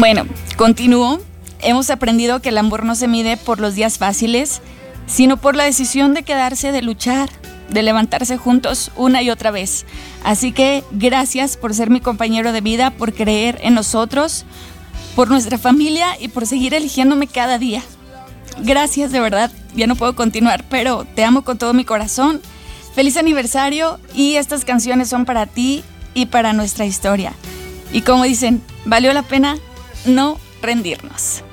Bueno, continúo. Hemos aprendido que el amor no se mide por los días fáciles, sino por la decisión de quedarse, de luchar, de levantarse juntos una y otra vez. Así que gracias por ser mi compañero de vida, por creer en nosotros, por nuestra familia y por seguir eligiéndome cada día. Gracias, de verdad. Ya no puedo continuar, pero te amo con todo mi corazón. Feliz aniversario, y estas canciones son para ti y para nuestra historia. Y como dicen, valió la pena no rendirnos.